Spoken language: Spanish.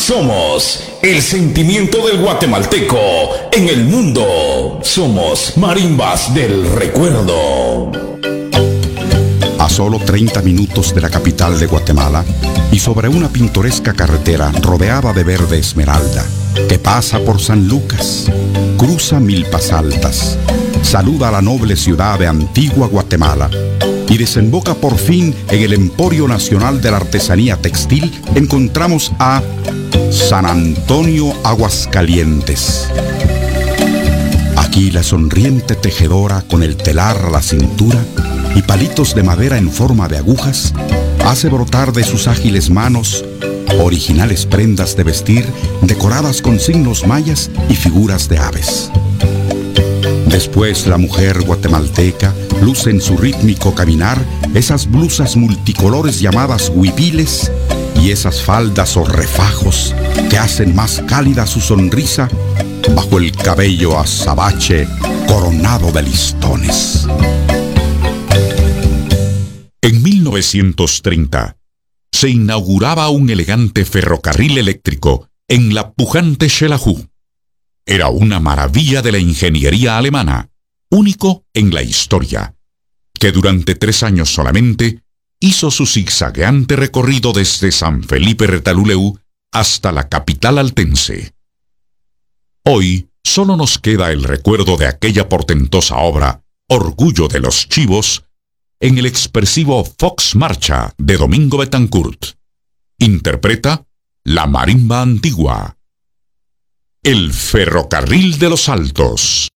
Somos el sentimiento del guatemalteco en el mundo. Somos Marimbas del Recuerdo. A solo 30 minutos de la capital de Guatemala y sobre una pintoresca carretera rodeada de verde esmeralda, que pasa por San Lucas, cruza Milpas Altas, saluda a la noble ciudad de Antigua Guatemala y desemboca por fin en el Emporio Nacional de la Artesanía Textil, encontramos a San Antonio Aguascalientes. Aquí la sonriente tejedora, con el telar a la cintura y palitos de madera en forma de agujas, hace brotar de sus ágiles manos originales prendas de vestir decoradas con signos mayas y figuras de aves. Después la mujer guatemalteca luce en su rítmico caminar esas blusas multicolores llamadas huipiles y esas faldas o refajos que hacen más cálida su sonrisa bajo el cabello azabache coronado de listones. En 1930 se inauguraba un elegante ferrocarril eléctrico en la pujante Xelajú. Era una maravilla de la ingeniería alemana, único en la historia, que durante 3 años solamente hizo su zigzagueante recorrido desde San Felipe Retaluleu hasta la capital altense. Hoy solo nos queda el recuerdo de aquella portentosa obra, Orgullo de los Chivos, en el expresivo Fox Marcha de Domingo Betancourt. Interpreta la marimba antigua. El Ferrocarril de los Altos.